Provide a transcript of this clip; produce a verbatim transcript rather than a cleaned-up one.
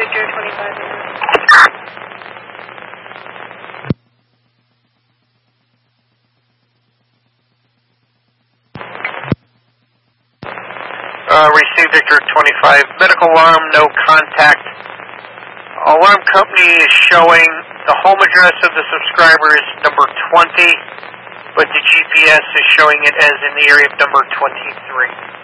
Victor twenty-five. Uh, receive Victor twenty-five. Medical alarm, no contact. Alarm company is showing the home address of the subscriber is number twenty, but the G P S is showing it as in the area of number twenty-three.